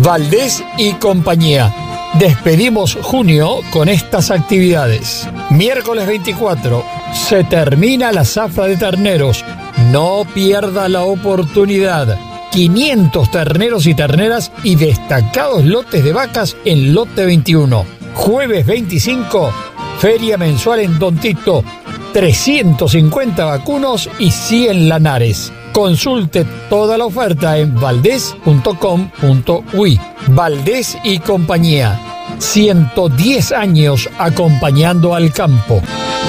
Valdés y compañía. Despedimos junio con estas actividades. Miércoles 24, se termina la zafra de terneros. No pierda la oportunidad. 500 terneros y terneras y destacados lotes de vacas en lote 21. Jueves 25, feria mensual en Don Tito. 350 vacunos y 100 lanares. Consulte toda la oferta en valdés.com.uy. Valdés y compañía. 110 años acompañando al campo.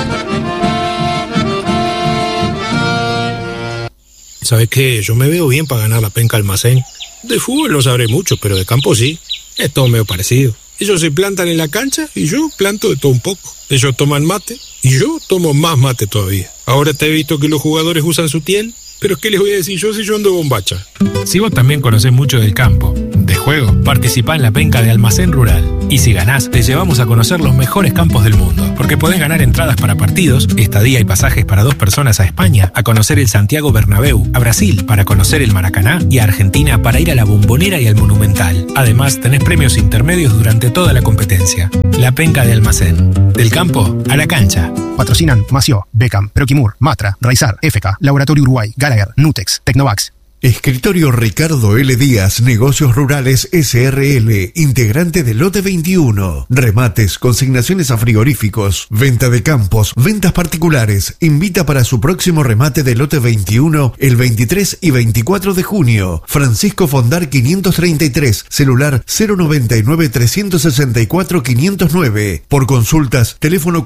¿Sabes qué? Yo me veo bien para ganar la penca almacén. De fútbol no sabré mucho, pero de campo sí. Es todo medio parecido. Ellos se plantan en la cancha y yo planto de todo un poco. Ellos toman mate y yo tomo más mate todavía. Ahora te he visto que los jugadores usan su tiel, pero ¿qué les voy a decir yo si yo ando bombacha? Si vos también conocés mucho del campo, de juego, participá en la penca de Almacén Rural. Y si ganás, te llevamos a conocer los mejores campos del mundo. Porque podés ganar entradas para partidos, estadía y pasajes para 2 personas a España, a conocer el Santiago Bernabéu, a Brasil para conocer el Maracaná y a Argentina para ir a la Bombonera y al Monumental. Además, tenés premios intermedios durante toda la competencia. La penca de Almacén. Del campo a la cancha. Patrocinan Mació, Beckham, Proquimur, Matra, Raizar, FK, Laboratorio Uruguay, Gallagher, Nutex, Tecnovax. Escritorio Ricardo L. Díaz, Negocios Rurales SRL, integrante de Lote 21. Remates, consignaciones a frigoríficos, venta de campos, ventas particulares. Invita para su próximo remate de Lote 21 el 23 y 24 de junio. Francisco Fondar 533, celular 099-364-509. Por consultas, teléfono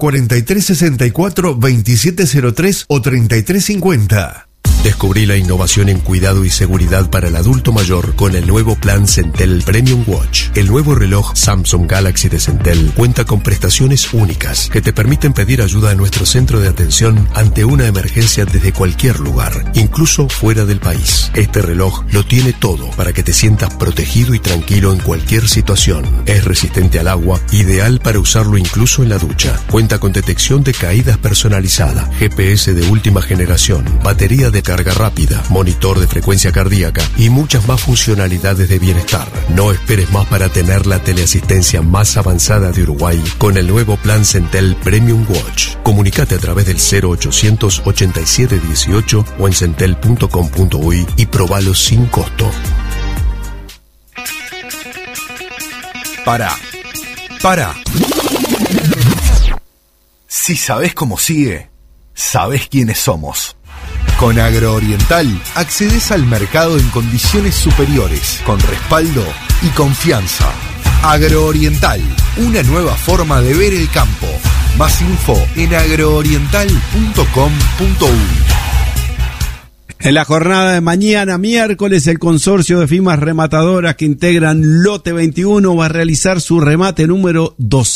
4364-2703 o 3350. Descubrí la innovación en cuidado y seguridad para el adulto mayor con el nuevo plan Centel Premium Watch. El nuevo reloj Samsung Galaxy de Centel cuenta con prestaciones únicas que te permiten pedir ayuda a nuestro centro de atención ante una emergencia desde cualquier lugar, incluso fuera del país. Este reloj lo tiene todo para que te sientas protegido y tranquilo en cualquier situación. Es resistente al agua, ideal para usarlo incluso en la ducha. Cuenta con detección de caídas personalizada, GPS de última generación, batería de carga rápida, monitor de frecuencia cardíaca y muchas más funcionalidades de bienestar. No esperes más para tener la teleasistencia más avanzada de Uruguay con el nuevo plan Centel Premium Watch. Comunicate a través del 0800 87 18 o en centel.com.uy y probalo sin costo. Para. Si sabés cómo sigue, sabés quiénes somos. Con Agrooriental accedes al mercado en condiciones superiores, con respaldo y confianza. Agrooriental, una nueva forma de ver el campo. Más info en agrooriental.com.uy. En la jornada de mañana, miércoles, el consorcio de firmas rematadoras que integran Lote 21 va a realizar su remate número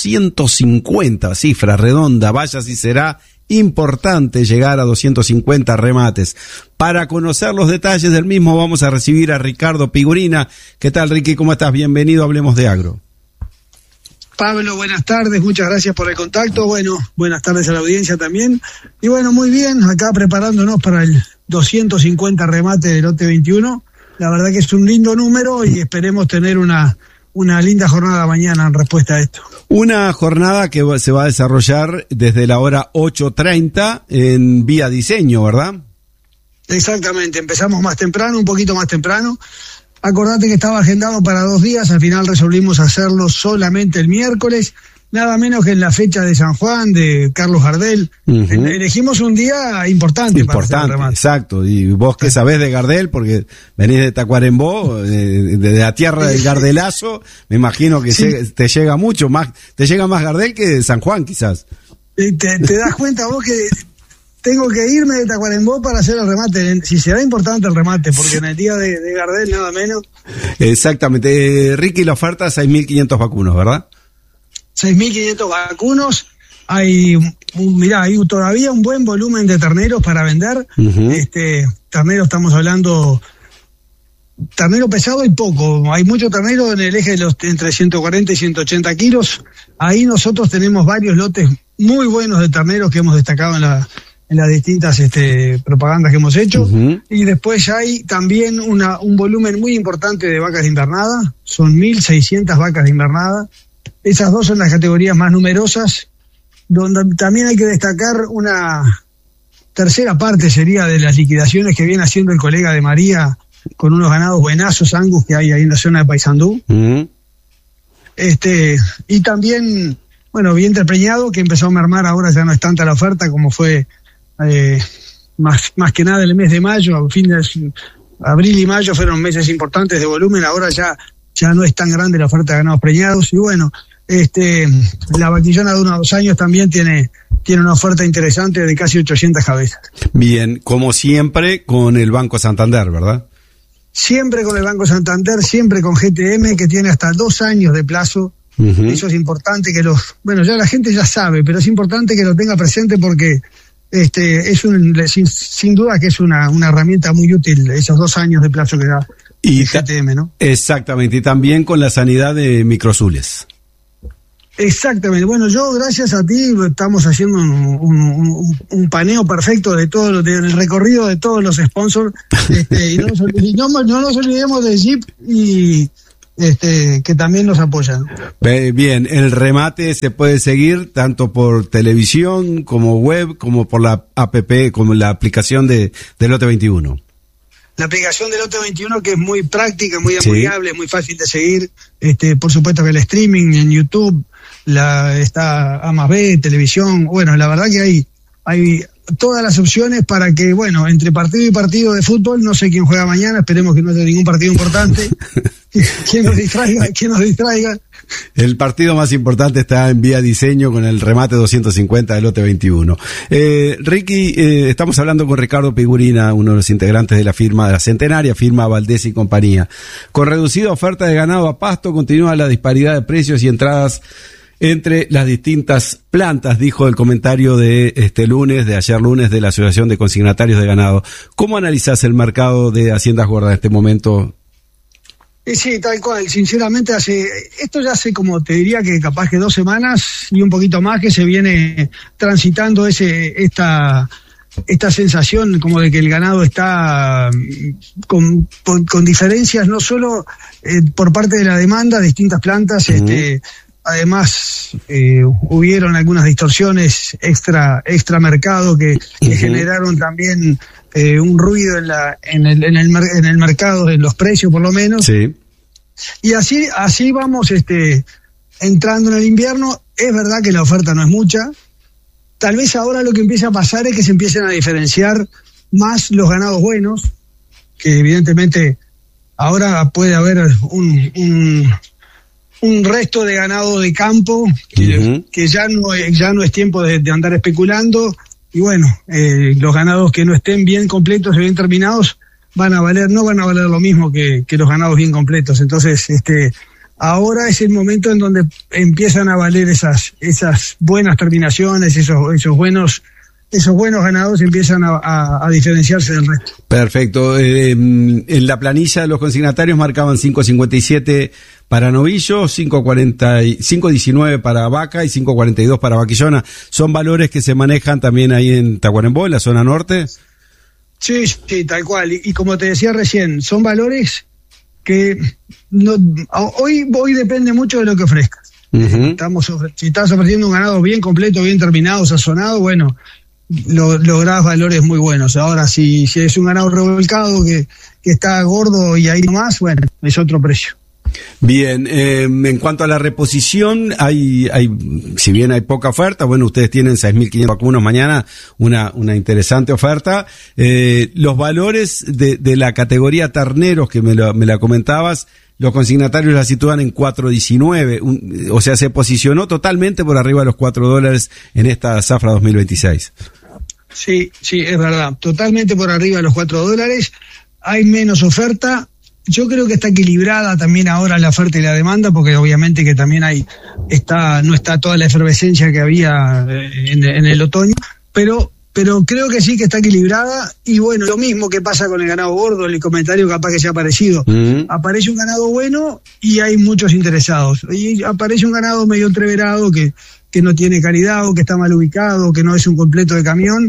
250, cifra redonda, vaya si será importante llegar a 250 remates. Para conocer los detalles del mismo vamos a recibir a Ricardo Pigurina. ¿Qué tal, Ricky? ¿Cómo estás? Bienvenido, hablemos de agro. Pablo, buenas tardes, muchas gracias por el contacto. Bueno, buenas tardes a la audiencia también. Y bueno, muy bien, acá preparándonos para el 250 remate de Lote 21. La verdad que es un lindo número y esperemos tener una linda jornada mañana en respuesta a esto. Una jornada que se va a desarrollar desde la hora 8:30 en vía diseño, ¿verdad? Exactamente, empezamos más temprano, un poquito más temprano. Acordate que estaba agendado para 2 días, al final resolvimos hacerlo solamente el miércoles, nada menos que en la fecha de San Juan, de Carlos Gardel. Elegimos un día importante para hacer el remate. Exacto, y vos que sabés de Gardel, porque venís de Tacuarembó, de la tierra del Gardelazo, me imagino que te llega mucho más, te llega más Gardel que de San Juan quizás. ¿Te das cuenta vos que tengo que irme de Tacuarembó para hacer el remate? Si será importante el remate, porque en el día de Gardel nada menos. Exactamente. Ricky, la oferta 6.500 vacunos, ¿verdad? 6.500 vacunos. Hay todavía un buen volumen de terneros para vender. Ternero, estamos hablando, ternero pesado y poco. Hay mucho ternero en el eje de los entre 140 y 180 kilos. Ahí nosotros tenemos varios lotes muy buenos de terneros que hemos destacado las distintas propagandas que hemos hecho. Y después hay también un volumen muy importante de vacas de invernada, son 1.600 vacas de invernada. Esas dos son las categorías más numerosas, donde también hay que destacar una tercera parte, sería de las liquidaciones que viene haciendo el colega de María con unos ganados buenazos Angus que hay ahí en la zona de Paysandú. Y también, bueno, vientre preñado, que empezó a mermar, ahora ya no es tanta la oferta como fue más que nada el mes de mayo. Abril y mayo fueron meses importantes de volumen, ahora ya no es tan grande la oferta de ganados preñados. Y bueno, la vaquillona de 1 a 2 años también tiene una oferta interesante de casi 800 cabezas. Bien, como siempre con el Banco Santander, ¿verdad? Siempre con el Banco Santander, siempre con GTM, que tiene hasta 2 años de plazo. Eso es importante que ya la gente ya sabe, pero es importante que lo tenga presente porque sin duda que es una herramienta muy útil, esos 2 años de plazo que da el GTM, ¿no? Exactamente, y también con la sanidad de Microzules. Exactamente. Bueno, yo gracias a ti estamos haciendo un paneo perfecto de todo del recorrido de todos los sponsors, y no nos olvidemos de Jeep y que también nos apoyan. Bien, el remate se puede seguir tanto por televisión como web, como por la app, como la aplicación de Lote 21. La aplicación de Lote 21, que es muy práctica, muy amigable, muy fácil de seguir. Por supuesto que el streaming en YouTube, está A más B, televisión. Bueno, la verdad que hay todas las opciones para que, bueno, entre partido y partido de fútbol, no sé quién juega mañana, esperemos que no haya ningún partido importante, que nos distraiga. El partido más importante está en Vía Diseño con el remate 250 del Lote 21. Ricky, estamos hablando con Ricardo Pigurina, uno de los integrantes de la firma, de la centenaria firma Valdés y compañía. Con reducida oferta de ganado a pasto, continúa la disparidad de precios y entradas entre las distintas plantas, dijo el comentario de ayer lunes de la Asociación de Consignatarios de Ganado. ¿Cómo analizás el mercado de haciendas gordas en este momento? Sí, tal cual, sinceramente esto ya hace como te diría que capaz que 2 semanas y un poquito más que se viene transitando esta sensación como de que el ganado está con diferencias no solo por parte de la demanda, distintas plantas, además hubieron algunas distorsiones extra mercado que generaron también un ruido en el mercado, en los precios por lo menos. Sí. Y así vamos entrando en el invierno. Es verdad que la oferta no es mucha. Tal vez ahora lo que empieza a pasar es que se empiecen a diferenciar más los ganados buenos, que evidentemente ahora puede haber un resto de ganado de campo que ya no es tiempo de andar especulando. Y bueno, los ganados que no estén bien completos y bien terminados no van a valer lo mismo que los ganados bien completos. Entonces, ahora es el momento en donde empiezan a valer esas buenas terminaciones, esos buenos ganados empiezan a diferenciarse del resto. Perfecto. En la planilla de los consignatarios marcaban 5.57 para novillo, 5.19 para vaca y 5.42 para vaquillona. ¿Son valores que se manejan también ahí en Tacuarembó, en la zona norte? Sí, tal cual. Y como te decía recién, son valores que hoy depende mucho de lo que ofrezcas. Si estás ofreciendo un ganado bien completo, bien terminado, sazonado, bueno, lográs valores muy buenos. Ahora, si es un ganado revolcado que está gordo y ahí nomás, bueno, es otro precio. Bien, en cuanto a la reposición, si bien hay poca oferta, bueno, ustedes tienen 6.500 vacunos mañana, una interesante oferta. Los valores de la categoría terneros que me la comentabas, los consignatarios la sitúan en 4.19, o sea, se posicionó totalmente por arriba de los $4 en esta zafra 2026. Sí, es verdad, totalmente por arriba de los $4. Hay menos oferta. Yo creo que está equilibrada también ahora la oferta y la demanda, porque obviamente que también no está toda la efervescencia que había en el otoño, pero creo que sí que está equilibrada. Y bueno, lo mismo que pasa con el ganado gordo, el comentario capaz que sea parecido. Aparece un ganado bueno y hay muchos interesados, y aparece un ganado medio entreverado que no tiene calidad o que está mal ubicado, que no es un completo de camión,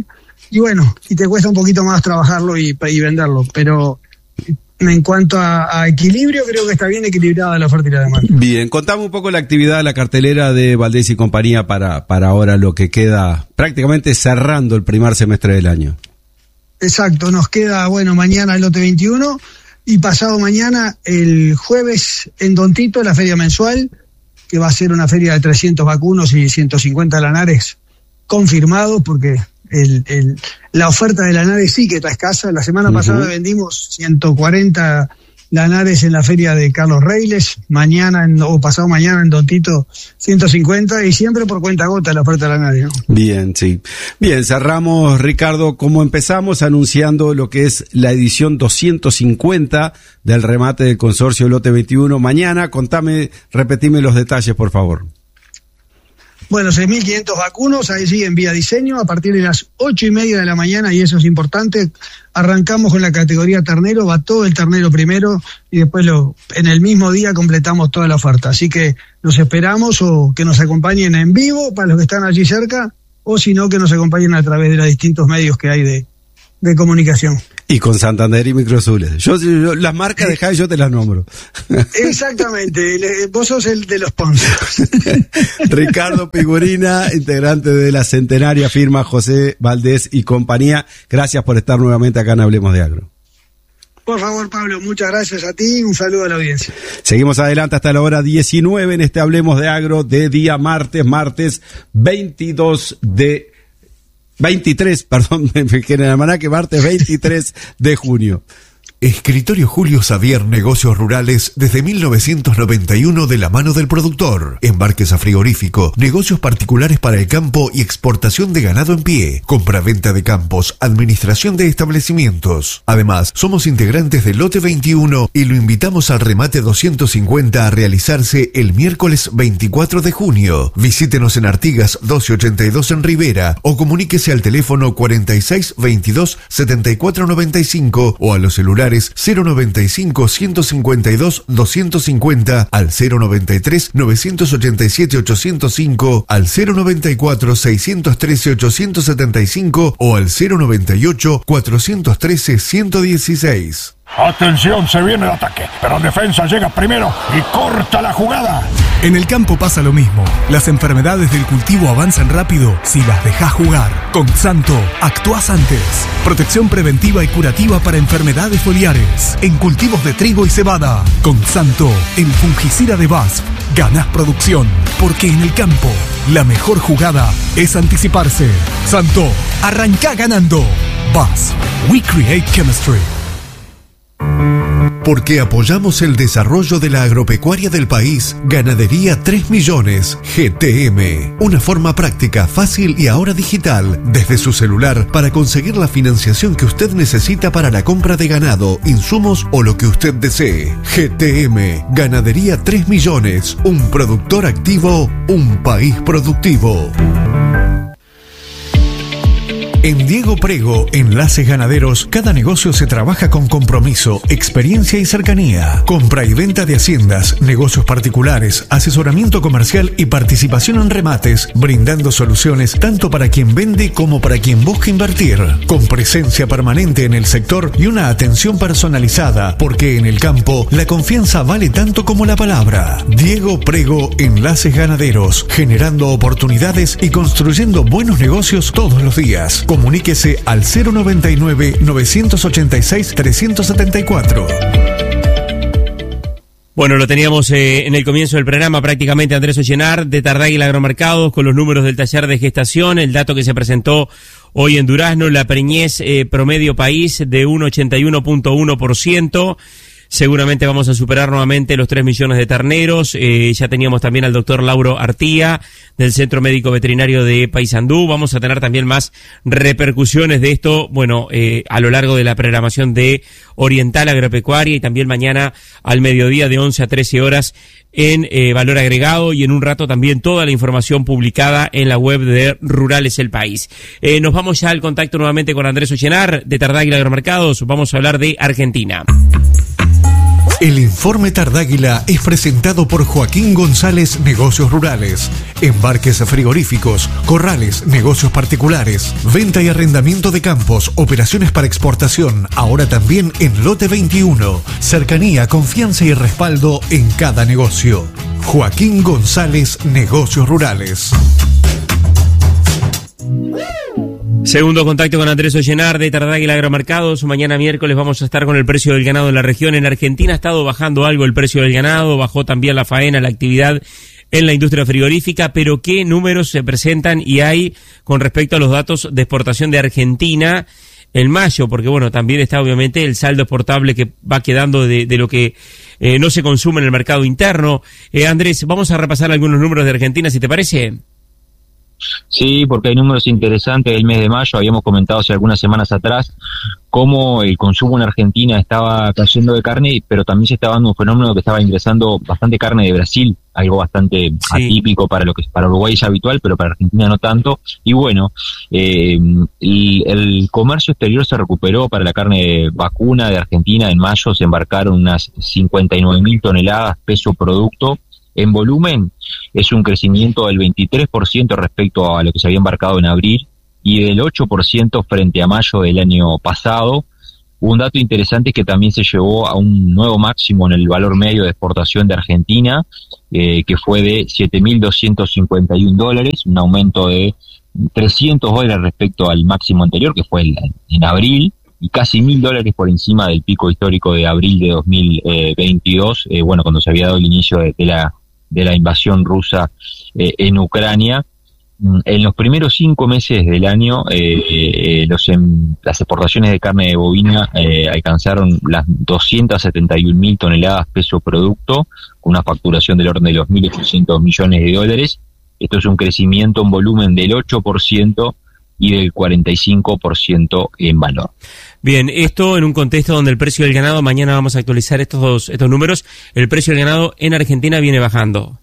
y bueno, y te cuesta un poquito más trabajarlo y venderlo, pero en cuanto a equilibrio, creo que está bien equilibrada la oferta y la demanda. Bien, contame un poco la actividad, la cartelera de Valdés y compañía para ahora lo que queda prácticamente cerrando el primer semestre del año. Exacto, nos queda, mañana el lote 21 y pasado mañana, el jueves, en Don Tito, la feria mensual, que va a ser una feria de 300 vacunos y 150 lanares confirmados, porque la oferta de lanares sí que está escasa. La semana pasada vendimos 140 lanares en la feria de Carlos Reiles, pasado mañana en Don Tito 150, y siempre por cuenta gota la oferta de lanares, ¿no? Bien, sí. Bien, cerramos, Ricardo, como empezamos anunciando lo que es la edición 250 del remate del consorcio Lote 21. Mañana, repetime los detalles, por favor. 6.500 vacunos, ahí siguen vía diseño, a partir de las 8:30 de la mañana, y eso es importante. Arrancamos con la categoría ternero, va todo el ternero primero, y después en el mismo día completamos toda la oferta. Así que los esperamos, o que nos acompañen en vivo para los que están allí cerca, o si no, que nos acompañen a través de los distintos medios que hay de comunicación. Y con Santander y Microazules. Yo las marcas dejá, yo te las nombro. Exactamente, vos sos el de los sponsors. Ricardo Pigurina, integrante de la centenaria firma José Valdés y compañía. Gracias por estar nuevamente acá en Hablemos de Agro. Por favor, Pablo, muchas gracias a ti y un saludo a la audiencia. Seguimos adelante hasta la hora 19 en este Hablemos de Agro de día martes 23, me fijé en el almanaque, martes 23 de junio. Escritorio Julio Xavier Negocios Rurales desde 1991 de la mano del productor. Embarques a frigorífico, negocios particulares para el campo y exportación de ganado en pie. Compra-venta de campos, administración de establecimientos. Además, somos integrantes del Lote 21 y lo invitamos al remate 250 a realizarse el miércoles 24 de junio. Visítenos en Artigas 1282 en Rivera o comuníquese al teléfono 46 22 74 95 o a los celulares 095 152 250 al 093 987 805 al 094 613 875 o al 098 413 116. Atención, se viene el ataque, pero defensa llega primero y corta la jugada. En el campo pasa lo mismo. Las enfermedades del cultivo avanzan rápido si las dejás jugar. Con Xanto, actuás antes. Protección preventiva y curativa para enfermedades foliares en cultivos de trigo y cebada. Con Xanto, el fungicida de BASF, ganás producción, porque en el campo la mejor jugada es anticiparse. Xanto, arrancá ganando. BASF, we create chemistry. Porque apoyamos el desarrollo de la agropecuaria del país, Ganadería 3 Millones, GTM. Una forma práctica, fácil y ahora digital, desde su celular, para conseguir la financiación que usted necesita para la compra de ganado, insumos o lo que usted desee. GTM, Ganadería 3 Millones. Un productor activo, un país productivo. En Diego Prego, Enlaces Ganaderos, cada negocio se trabaja con compromiso, experiencia y cercanía. Compra y venta de haciendas, negocios particulares, asesoramiento comercial y participación en remates, brindando soluciones tanto para quien vende como para quien busca invertir. Con presencia permanente en el sector y una atención personalizada, porque en el campo la confianza vale tanto como la palabra. Diego Prego, Enlaces Ganaderos, generando oportunidades y construyendo buenos negocios todos los días. Comuníquese al 099-986-374. Bueno, lo teníamos en el comienzo del programa prácticamente Andrés Ollenar de Tardaguil Agromercados con los números del taller de gestación, el dato que se presentó hoy en Durazno, la preñez promedio país de un 81.1%. Seguramente vamos a superar nuevamente los 3 millones de terneros. Ya teníamos también al doctor Lauro Artía del Centro Médico Veterinario de Paysandú. Vamos a tener también más repercusiones de esto, a lo largo de la programación de Oriental Agropecuaria y también mañana al mediodía de 11 a 13 horas en Valor Agregado y en un rato también toda la información publicada en la web de Rurales El País. Nos vamos ya al contacto nuevamente con Andrés Ollenar de Tardaguil Agromercados. Vamos a hablar de Argentina. El informe Tardáguila es presentado por Joaquín González, Negocios Rurales. Embarques frigoríficos, corrales, negocios particulares, venta y arrendamiento de campos, operaciones para exportación, ahora también en Lote 21. Cercanía, confianza y respaldo en cada negocio. Joaquín González, Negocios Rurales. Segundo contacto con Andrés Ollenar de Tardáguila Agromercados. Mañana miércoles vamos a estar con el precio del ganado en la región. En Argentina ha estado bajando algo el precio del ganado, bajó también la faena, la actividad en la industria frigorífica, pero ¿qué números se presentan y hay con respecto a los datos de exportación de Argentina en mayo? Porque bueno, también está obviamente el saldo exportable que va quedando de lo que no se consume en el mercado interno. Andrés, vamos a repasar algunos números de Argentina, si te parece. Sí, porque hay números interesantes del mes de mayo. Habíamos comentado hace algunas semanas atrás cómo el consumo en Argentina estaba cayendo de carne, pero también se estaba dando un fenómeno que estaba ingresando bastante carne de Brasil, algo bastante atípico para lo que para Uruguay es habitual, pero para Argentina no tanto. Y bueno, el comercio exterior se recuperó para la carne vacuna de Argentina. En mayo se embarcaron unas 59.000 toneladas peso producto. En volumen es un crecimiento del 23% respecto a lo que se había embarcado en abril y del 8% frente a mayo del año pasado. Un dato interesante es que también se llevó a un nuevo máximo en el valor medio de exportación de Argentina, que fue de $7.251, un aumento de $300 respecto al máximo anterior, que fue en abril, y casi $1.000 por encima del pico histórico de abril de 2022, cuando se había dado el inicio de la invasión rusa en Ucrania. En los primeros 5 meses del año, las exportaciones de carne de bovina alcanzaron las 271.000 toneladas peso producto, con una facturación del orden de los $1.800 millones. Esto es un crecimiento en volumen del 8% y del 45% en valor. Bien, esto en un contexto donde el precio del ganado, mañana vamos a actualizar estos números, el precio del ganado en Argentina viene bajando.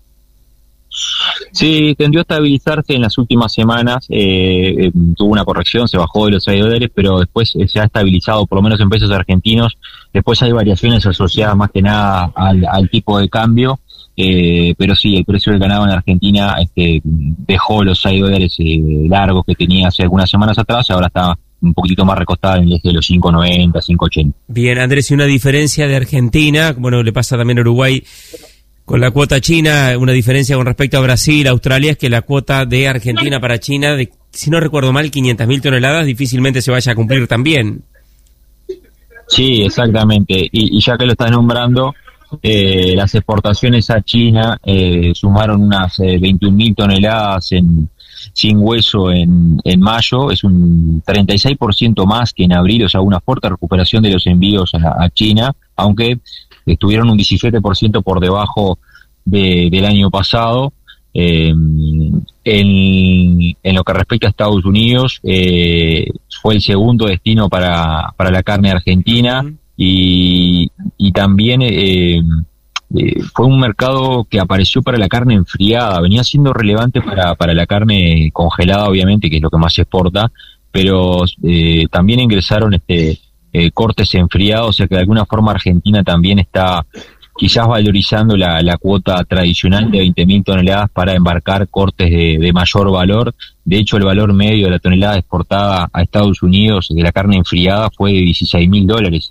Sí, tendió a estabilizarse en las últimas semanas, tuvo una corrección, se bajó de los $6, pero después se ha estabilizado, por lo menos en pesos argentinos. Después hay variaciones asociadas más que nada al tipo de cambio, pero sí, el precio del ganado en Argentina dejó los $6 largos que tenía hace algunas semanas atrás, ahora está un poquitito más recostada en el eje de los 5.90, 5.80. Bien, Andrés, y una diferencia de Argentina, bueno, le pasa también a Uruguay con la cuota china, una diferencia con respecto a Brasil, Australia, es que la cuota de Argentina para China, si no recuerdo mal, 500.000 toneladas, difícilmente se vaya a cumplir también. Sí, exactamente, y ya que lo estás nombrando, las exportaciones a China sumaron unas 21.000 toneladas sin hueso en mayo, es un 36% más que en abril, o sea, una fuerte recuperación de los envíos a China, aunque estuvieron un 17% por debajo del año pasado. En lo que respecta a Estados Unidos, fue el segundo destino para la carne argentina, y también fue un mercado que apareció para la carne enfriada, venía siendo relevante para la carne congelada, obviamente, que es lo que más se exporta, pero también ingresaron cortes enfriados, o sea que de alguna forma Argentina también está quizás valorizando la cuota tradicional de 20.000 toneladas para embarcar cortes de mayor valor. De hecho, el valor medio de la tonelada exportada a Estados Unidos de la carne enfriada fue de $16.000.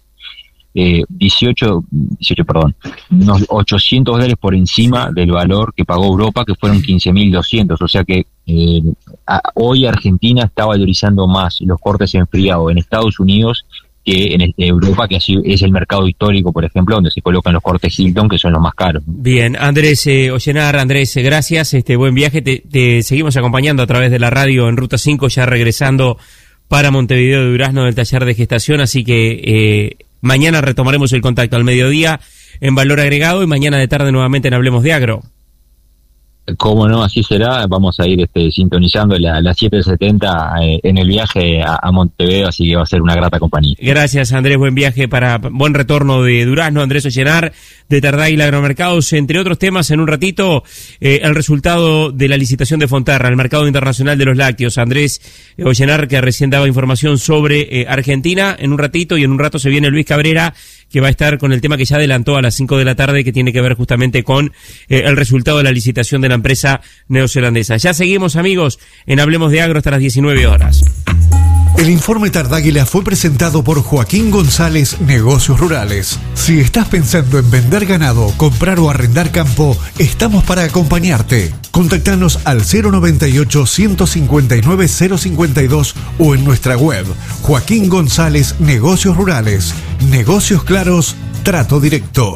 Unos $800 por encima del valor que pagó Europa, que fueron 15.200, o sea que hoy Argentina está valorizando más los cortes enfriados en Estados Unidos que en Europa, que así es el mercado histórico, por ejemplo, donde se colocan los cortes Hilton, que son los más caros. Bien, Andrés Ollenar, Andrés, gracias, buen viaje, te seguimos acompañando a través de la radio en Ruta 5, ya regresando para Montevideo de Durazno del taller de gestación, así que mañana retomaremos el contacto al mediodía en Valor Agregado y mañana de tarde nuevamente en Hablemos de Agro. Cómo no, así será. Vamos a ir sintonizando las 7:70 en el viaje a Montevideo, así que va a ser una grata compañía. Gracias, Andrés, buen viaje, buen retorno de Durazno. Andrés Ollenar de Tardáguila Agromercados. Entre otros temas, en un ratito, el resultado de la licitación de Fonterra, el mercado internacional de los lácteos. Andrés Ollenar, que recién daba información sobre Argentina, en un ratito, y en un rato se viene Luis Cabrera, que va a estar con el tema que ya adelantó a las 5 de la tarde, que tiene que ver justamente con el resultado de la licitación de la empresa neozelandesa. Ya seguimos, amigos, en Hablemos de Agro hasta las 19 horas. El informe Tardáguila fue presentado por Joaquín González, Negocios Rurales. Si estás pensando en vender ganado, comprar o arrendar campo, estamos para acompañarte. Contactanos al 098-159-052 o en nuestra web, Joaquín González, Negocios Rurales. Negocios claros, trato directo.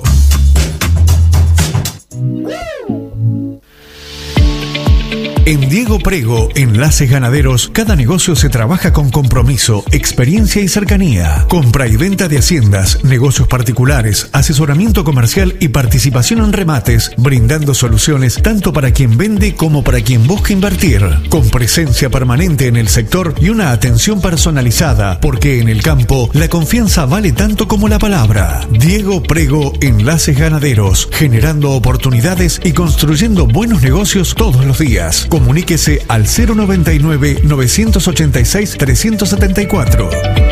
En Diego Prego, Enlaces Ganaderos, cada negocio se trabaja con compromiso, experiencia y cercanía. Compra y venta de haciendas, negocios particulares, asesoramiento comercial y participación en remates, brindando soluciones tanto para quien vende como para quien busca invertir. Con presencia permanente en el sector y una atención personalizada, porque en el campo la confianza vale tanto como la palabra. Diego Prego, Enlaces Ganaderos, generando oportunidades y construyendo buenos negocios todos los días. Comuníquese al 099-986-374.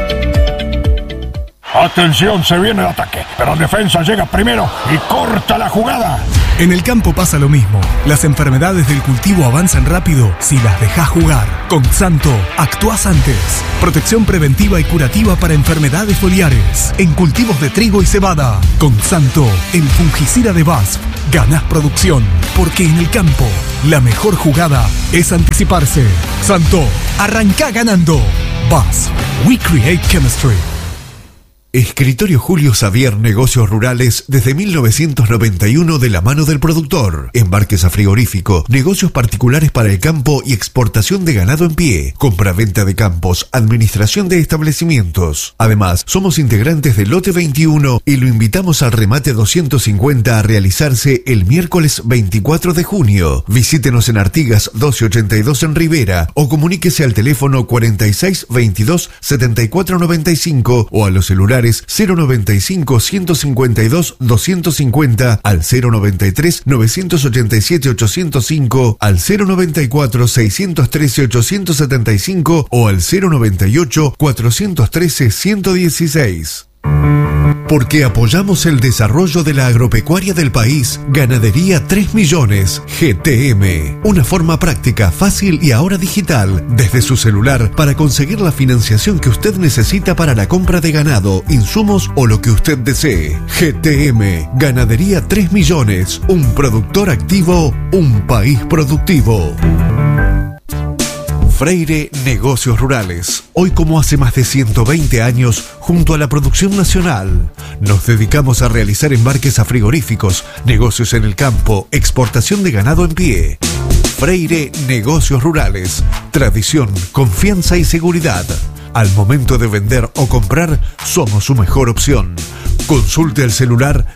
Atención, se viene el ataque, pero defensa llega primero y corta la jugada. En el campo pasa lo mismo. Las enfermedades del cultivo avanzan rápido si las dejas jugar. Con Santo, actúas antes. Protección preventiva y curativa para enfermedades foliares. En cultivos de trigo y cebada. Con Santo, el fungicida de BASF. Ganás producción, porque en el campo, la mejor jugada es anticiparse. Santo, arranca ganando. BASF, we create chemistry. Escritorio Julio Xavier, Negocios Rurales, desde 1991 de la mano del productor. Embarques a frigorífico, negocios particulares para el campo y exportación de ganado en pie. Compra-venta de campos, administración de establecimientos. Además, somos integrantes del Lote 21 y lo invitamos al remate 250 a realizarse el miércoles 24 de junio. Visítenos en Artigas 1282 en Rivera o comuníquese al teléfono 46 22 74 95 o a los celulares 095-152-250 al 093-987-805 al 094-613-875 o al 098-413-116. Porque apoyamos el desarrollo de la agropecuaria del país, Ganadería 3 Millones, GTM. Una forma práctica, fácil y ahora digital, desde su celular, para conseguir la financiación que usted necesita para la compra de ganado, insumos o lo que usted desee. GTM, Ganadería 3 Millones, un productor activo, un país productivo. Freire Negocios Rurales. Hoy, como hace más de 120 años, junto a la producción nacional, nos dedicamos a realizar embarques a frigoríficos, negocios en el campo, exportación de ganado en pie. Freire Negocios Rurales. Tradición, confianza y seguridad. Al momento de vender o comprar, somos su mejor opción. Consulte al celular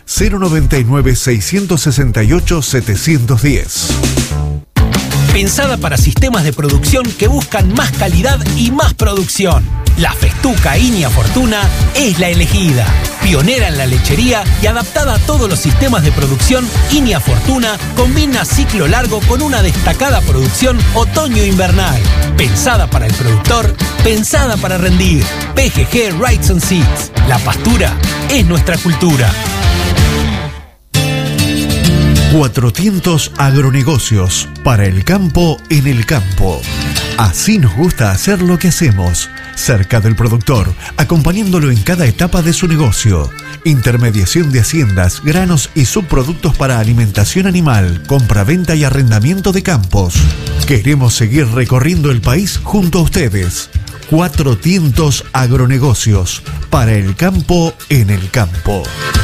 099-668-710. Pensada para sistemas de producción que buscan más calidad y más producción. La Festuca Inia Fortuna es la elegida. Pionera en la lechería y adaptada a todos los sistemas de producción, Inia Fortuna combina ciclo largo con una destacada producción otoño-invernal. Pensada para el productor, pensada para rendir. PGG Rights and Seeds. La pastura es nuestra cultura. Cuatro Tientos Agronegocios, para el campo en el campo. Así nos gusta hacer lo que hacemos, cerca del productor, acompañándolo en cada etapa de su negocio. Intermediación de haciendas, granos y subproductos para alimentación animal, compra-venta y arrendamiento de campos. Queremos seguir recorriendo el país junto a ustedes. Cuatro Tientos Agronegocios, para el campo en el campo.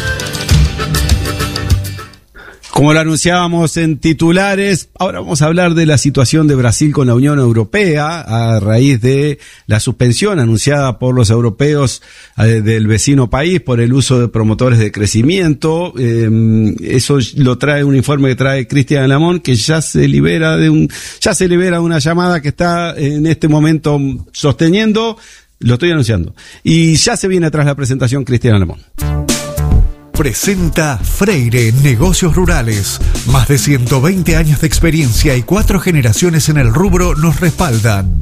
Como lo anunciábamos en titulares, ahora vamos a hablar de la situación de Brasil con la Unión Europea a raíz de la suspensión anunciada por los europeos del vecino país por el uso de promotores de crecimiento. Eso lo trae un informe que trae Cristian Lamont, que ya se libera una llamada que está en este momento sosteniendo. Lo estoy anunciando. Y ya se viene tras la presentación Cristian Lamont. Presenta Freire Negocios Rurales. Más de 120 años de experiencia y 4 generaciones en el rubro nos respaldan.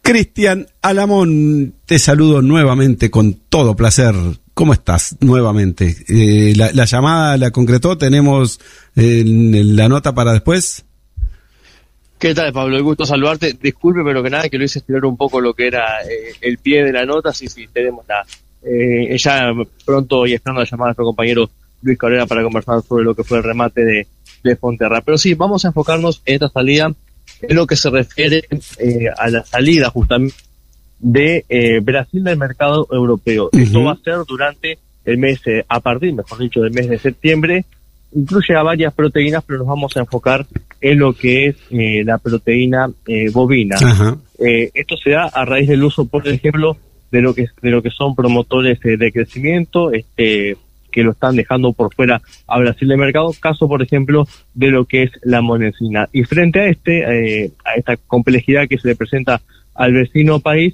Cristian Alamón, te saludo nuevamente con todo placer. ¿Cómo estás nuevamente? La llamada la concretó, tenemos la nota para después. ¿Qué tal, Pablo? El gusto saludarte. Disculpe, pero que nada, que lo hice estirar un poco lo que era el pie de la nota. Sí, tenemos ya pronto y esperando la llamada de nuestro compañero Luis Cabrera para conversar sobre lo que fue el remate de Fonterra. Pero sí, vamos a enfocarnos en esta salida, en lo que se refiere a la salida justamente de Brasil del mercado europeo. Uh-huh. Esto va a ser durante el mes, a partir, mejor dicho, del mes de septiembre. Incluye a varias proteínas, pero nos vamos a enfocar en lo que es la proteína bovina. Uh-huh. Esto se da a raíz del uso, por ejemplo, de lo que son promotores de crecimiento, que lo están dejando por fuera a Brasil del mercado, caso por ejemplo de lo que es la monensina. Y frente a esta complejidad que se le presenta al vecino país,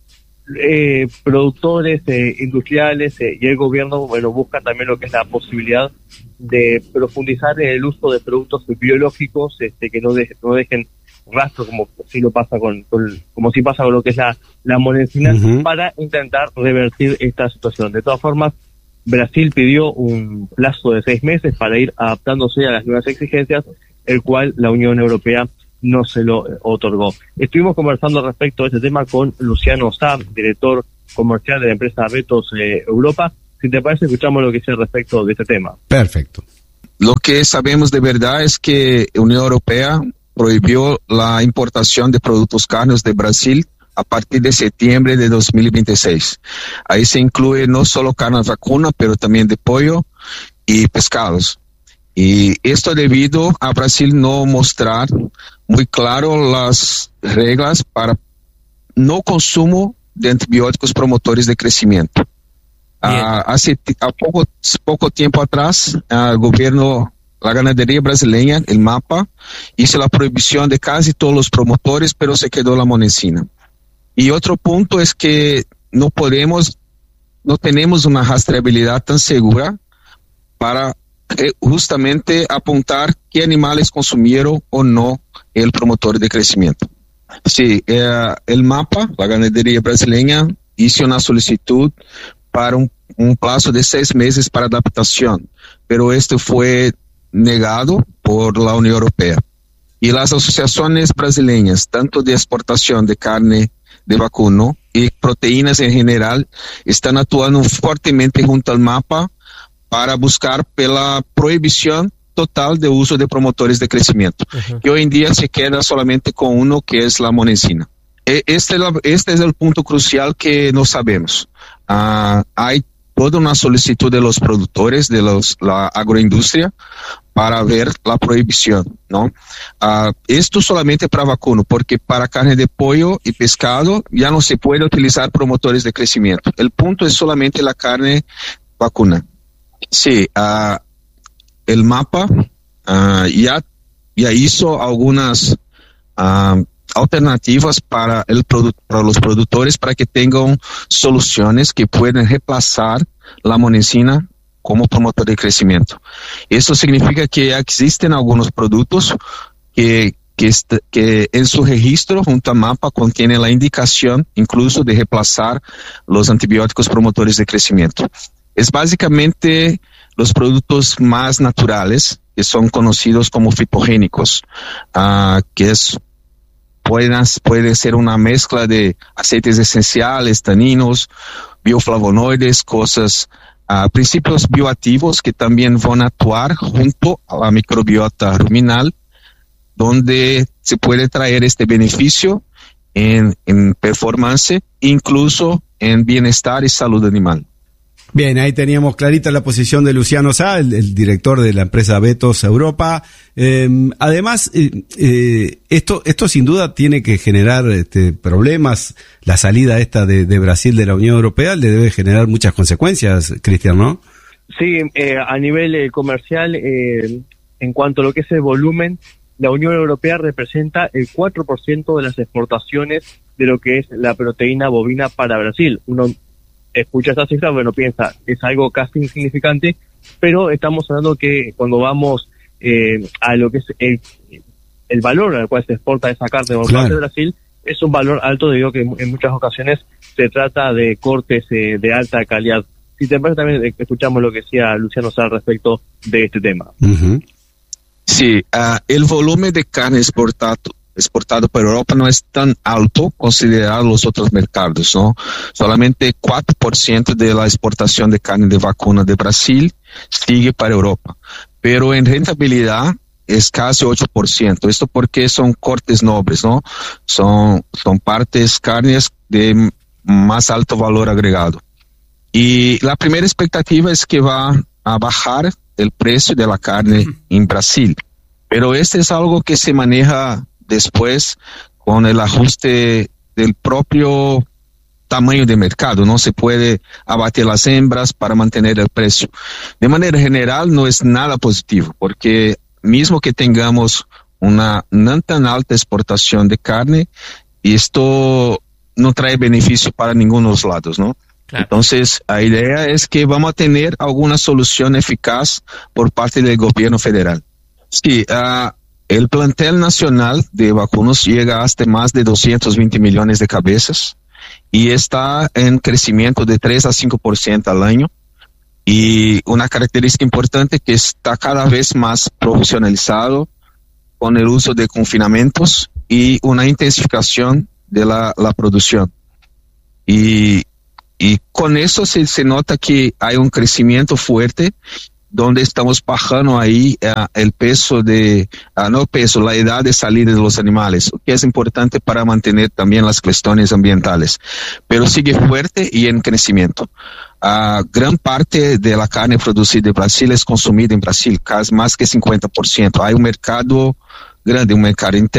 productores industriales y el gobierno buscan también lo que es la posibilidad de profundizar en el uso de productos biológicos que no dejen rastro, como si pasa con lo que es la monensina, uh-huh, para intentar revertir esta situación. De todas formas, Brasil pidió un plazo de 6 meses para ir adaptándose a las nuevas exigencias, el cual la Unión Europea no se lo otorgó. Estuvimos conversando respecto a este tema con Luciano Sá, director comercial de la empresa Abetos Europa. Si te parece, escuchamos lo que dice respecto de este tema. Perfecto. Lo que sabemos de verdad es que la Unión Europea prohibió la importación de productos carnes de Brasil a partir de septiembre de 2026. Ahí se incluye no solo carne vacuna, pero también de pollo y pescados. Y esto debido a Brasil no mostrar muy claro las reglas para no consumo de antibióticos promotores de crecimiento. Hace poco tiempo atrás, el gobierno, la ganadería brasileña, el MAPA, hizo la prohibición de casi todos los promotores, pero se quedó la monensina. Y otro punto es que no tenemos una rastreabilidad tan segura para justamente apuntar qué animales consumieron o no el promotor de crecimiento. Sí, el MAPA, la ganadería brasileña, hizo una solicitud para un plazo de 6 meses para adaptación, pero esto fue negado por la Unión Europea. Y las asociaciones brasileñas, tanto de exportación de carne de vacuno y proteínas en general, están actuando fuertemente junto al MAPA para buscar la prohibición total de uso de promotores de crecimiento, uh-huh, que hoy en día se queda solamente con uno, que es la monensina. Este es el punto crucial que no sabemos. Hay toda una solicitud de los productores, de la agroindustria, para ver la prohibición, ¿no? Esto solamente para vacuno, porque para carne de pollo y pescado ya no se puede utilizar promotores de crecimiento. El punto es solamente la carne vacuna. Sí, el MAPA ya hizo algunas alternativas para los productores para que tengan soluciones que puedan reemplazar la monensina como promotor de crecimiento. Eso significa que ya existen algunos productos que en su registro junto a MAPA contienen la indicación incluso de reemplazar los antibióticos promotores de crecimiento. Es básicamente los productos más naturales, que son conocidos como fitogénicos, que puede ser una mezcla de aceites esenciales, taninos, bioflavonoides, principios bioactivos que también van a actuar junto a la microbiota ruminal, donde se puede traer este beneficio en performance, incluso en bienestar y salud animal. Bien, ahí teníamos clarita la posición de Luciano Sá, el director de la empresa Abetos Europa. Además, esto sin duda tiene que generar problemas. La salida esta de Brasil de la Unión Europea le debe generar muchas consecuencias, Cristian, ¿no? Sí, a nivel comercial, en cuanto a lo que es el volumen, la Unión Europea representa el 4% de las exportaciones de lo que es la proteína bovina para Brasil. Uno escucha esta cifra, bueno, piensa, es algo casi insignificante, pero estamos hablando que cuando vamos a lo que es el valor al cual se exporta esa carne por parte de Brasil, es un valor alto debido a que en muchas ocasiones se trata de cortes de alta calidad. Si te parece, también escuchamos lo que decía Luciano Sá al respecto de este tema. Sí, el volumen de carne exportado para Europa no es tan alto considerado los otros mercados, ¿no? Solamente 4% de la exportación de carne de vacuna de Brasil sigue para Europa, pero en rentabilidad es casi 8%. Esto porque son cortes nobles, ¿no? Son carnes de más alto valor agregado. Y la primera expectativa es que va a bajar el precio de la carne en Brasil, pero este es algo que se maneja después con el ajuste del propio tamaño de mercado. No se puede abatir las hembras para mantener el precio. De manera general no es nada positivo, porque mismo que tengamos una no tan alta exportación de carne, esto no trae beneficio para ninguno de los lados, ¿no? Claro. Entonces, la idea es que vamos a tener alguna solución eficaz por parte del gobierno federal. Sí, el plantel nacional de vacunos llega hasta más de 220 millones de cabezas y está en crecimiento de 3 a 5% al año. Y una característica importante que está cada vez más profesionalizado con el uso de confinamientos y una intensificación de la producción. Y con eso se nota que hay un crecimiento fuerte donde estamos bajando ahí el peso la edad de salida de los animales, que es importante para mantener también las cuestiones ambientales, pero sigue fuerte y en crecimiento. Gran parte de la carne producida en Brasil es consumida en Brasil, casi más que 50%. Hay un mercado grande, un mercado interno